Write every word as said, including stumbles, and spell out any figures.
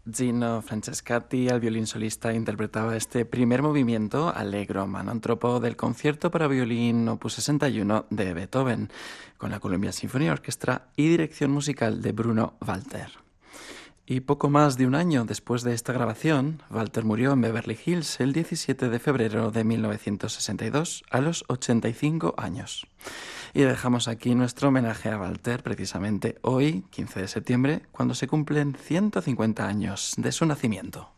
Gino Francescatti, al violín solista, interpretaba este primer movimiento, Allegro manontropo, del concierto para violín opus sesenta y uno de Beethoven, con la Columbia Symphony Orchestra y dirección musical de Bruno Walter. Y poco más de un año después de esta grabación, Walter murió en Beverly Hills el diecisiete de febrero de mil novecientos sesenta y dos, a los ochenta y cinco años. Y dejamos aquí nuestro homenaje a Walter precisamente hoy, quince de septiembre, cuando se cumplen ciento cincuenta años de su nacimiento.